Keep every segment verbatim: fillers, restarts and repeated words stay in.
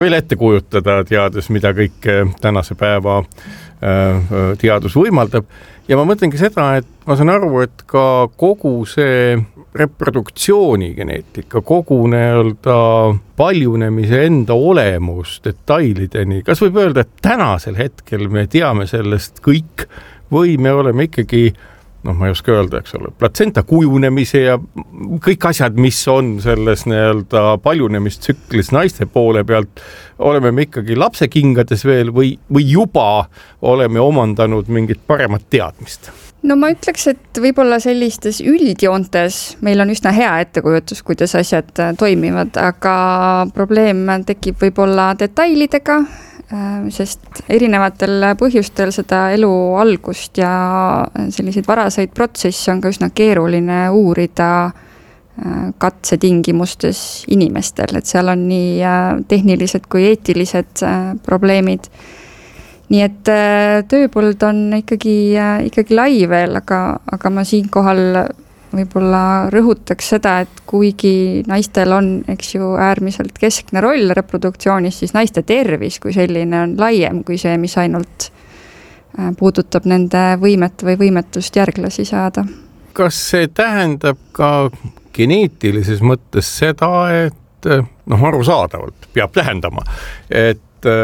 veel ette kujutada teades, mida kõik tänase päeva teadus võimaldab. Ja ma mõtlengi seda, et ma saan aru, et ka kogu see reproduktsiooni geneetika, kogu nii-öelda paljunemise enda olemus detailideni, kas võib öelda, et tänasel hetkel me teame sellest kõik või me oleme ikkagi, noh, ma ei oska öelda, eks ole, platsenta kujunemise ja kõik asjad, mis on selles nii-öelda paljunemistsüklis naiste poole pealt, oleme me ikkagi lapsekingades veel või, või juba oleme omandanud mingit paremat teadmist? No ma ütleks, et võib-olla sellistes üldjoontes meil on üsna hea ettekujutus, kuidas asjad toimivad, aga probleem tekib võib-olla detailidega, sest erinevatel põhjustel seda elu algust ja selliseid varaseid protsesse on ka üsna keeruline uurida katsetingimustes inimestel, et seal on nii tehnilised kui eetilised probleemid. Nii et tööpõld on ikkagi, ikkagi lai veel, aga, aga ma siinkohal võib-olla rõhutaks seda, et kuigi naistel on, eks ju, äärmiselt keskne roll reproduktsioonis, siis naiste tervis kui selline on laiem kui see, mis ainult puudutab nende võimet või võimetust järglasi saada. Kas see tähendab ka geneetilises mõttes seda, et noh, arusaadavalt peab tähendama, et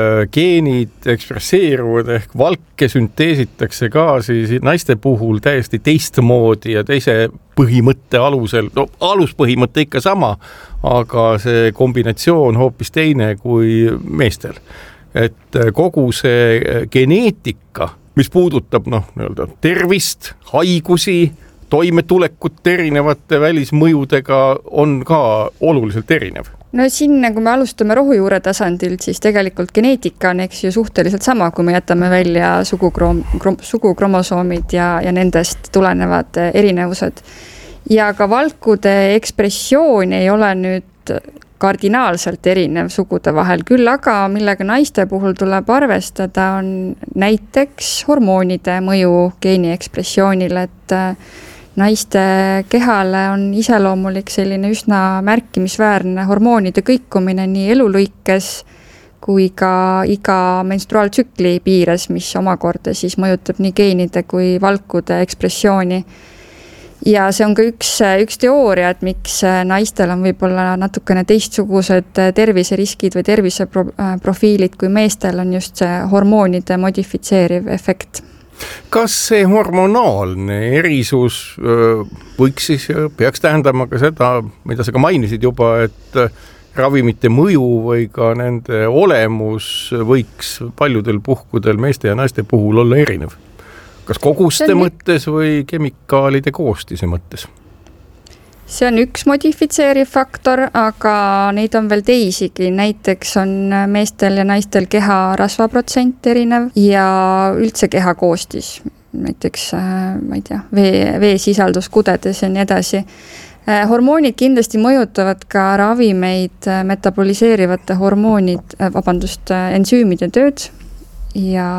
geenid ekspresseeruvad ehk valke sünteesitakse ka siis naiste puhul täiesti teistmoodi ja teise põhimõtte alusel, no aluspõhimõte ikka sama, aga see kombinatsioon hoopis teine kui meestel. Et kogu see geneetika, mis puudutab noh, nii-öelda tervist, haigusi, toimetulekut erinevate välismõjudega on ka oluliselt erinev. No siin, kui me alustame rohujuure tasandilt, siis tegelikult geneetika on eks ju suhteliselt sama, kui me jätame välja sugukrom, sugukromosoomid ja, ja nendest tulenevad erinevused. Ja ka valkude ekspressioon ei ole nüüd kardinaalselt erinev sugude vahel, küll aga millega naiste puhul tuleb arvestada on näiteks hormoonide mõju geeni ekspressioonile, et naiste kehale on iseloomulik selline üsna märkimisväärne hormoonide kõikumine nii elulõikes kui ka iga menstruaaltsükli piires, mis omakorda siis mõjutab nii geenide kui valkude ekspressiooni. Ja see on ka üks, üks teooria, et miks naistel on võib-olla natukene teistsugused terviseriskid või terviseprofiilid kui meestel on just see hormoonide modifitseeriv efekt. Kas see hormonaalne erisus võiks siis, peaks tähendama ka seda, mida sa ka mainisid juba, et ravimite mõju või ka nende olemus võiks paljudel puhkudel meeste ja naiste puhul olla erinev? Kas koguste on... mõttes või kemikaalide koostise mõttes? See on üks modifitseeriv faktor, aga neid on veel teisigi. Näiteks on meestel ja naistel keha rasvaprotsent erinev ja üldse keha koostis. Näiteks, ma ei tea, vee, veesisaldus kudedes ja nii edasi. Hormoonid kindlasti mõjutavad ka ravimeid metaboliseerivate hormoonid, vabandust, ensüümide tööd. Ja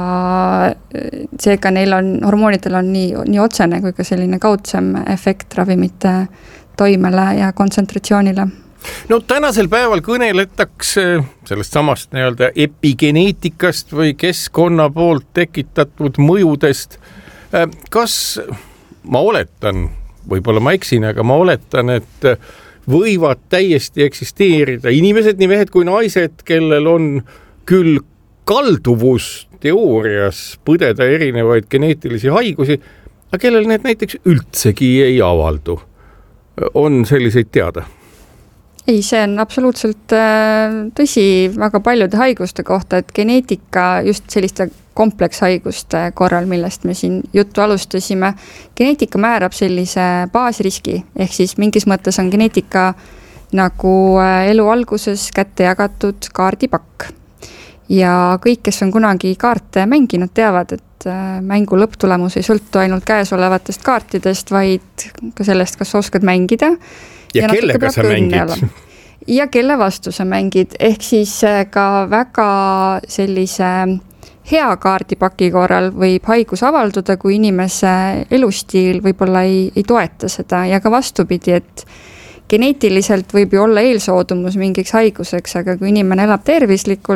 seega neil on, hormoonidel on nii, nii otsene kui ka selline kaudsem efekt ravimite toimele ja kontsentratsioonile. No tänasel päeval kõneletakse sellest samast nii-öelda epigeneetikast või keskkonna poolt tekitatud mõjudest. Kas ma oletan, võib-olla ma eksin, aga ma oletan, et võivad täiesti eksisteerida inimesed, nii mehed kui naised, kellel on küll kalduvus teoorias põdeda erinevaid geneetilisi haigusi, aga kellel need näiteks üldsegi ei avaldu. On selliseid teada? Ei, see on absoluutselt tõsi väga paljude haiguste kohta, et geneetika just selliste komplekshaiguste korral, millest me siin juttu alustasime, geneetika määrab sellise baasriski, ehk siis mingis mõttes on geneetika nagu elu alguses kätte jagatud kaardipakk. Ja kõik, kes on kunagi kaarte mänginud, teavad, et mängu lõpptulemus ei sõltu ainult käes olevatest kaartidest, vaid ka sellest, kas oskad mängida. Ja, ja kellega sa mängid? Ja kelle vastu sa mängid, ehk siis ka väga sellise hea kaardipaki korral võib haigus avalduda, kui inimese elustiil võib-olla ei, ei toeta seda ja ka vastupidi, et geneetiliselt võib ju olla eelsoodumus mingiks haiguseks, aga kui inimene elab tervislikult,